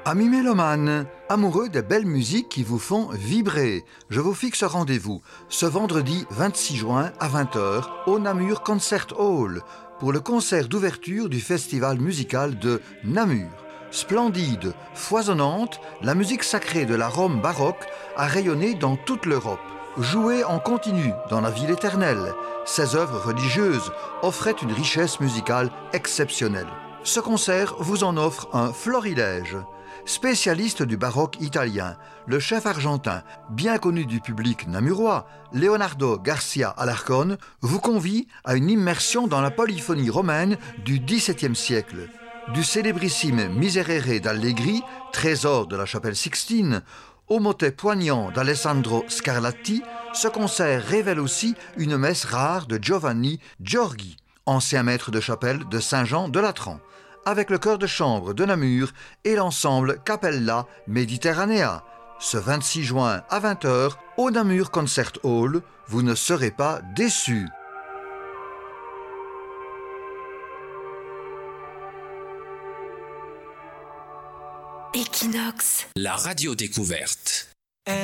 Amis mélomanes, amoureux des belles musiques qui vous font vibrer, je vous fixe rendez-vous ce vendredi 26 juin à 20 h au Namur Concert Hall pour le concert d'ouverture du festival musical de Namur. Splendide, foisonnante, la musique sacrée de la Rome baroque a rayonné dans toute l'Europe. Jouée en continu dans la ville éternelle, ces œuvres religieuses offraient une richesse musicale exceptionnelle. Ce concert vous en offre un florilège. Spécialiste du baroque italien, le chef argentin, bien connu du public namurois, Leonardo Garcia Alarcón, vous convie à une immersion dans la polyphonie romaine du XVIIe siècle. Du célébrissime Miserere d'Allegri, trésor de la chapelle Sixtine, au motet poignant d'Alessandro Scarlatti, ce concert révèle aussi une messe rare de Giovanni Giorgi, ancien maître de chapelle de Saint-Jean de Latran, avec le chœur de chambre de Namur et l'ensemble Capella Mediterranea. Ce 26 juin à 20 h au Namur Concert Hall, vous ne serez pas déçus. Equinox. La radio découverte.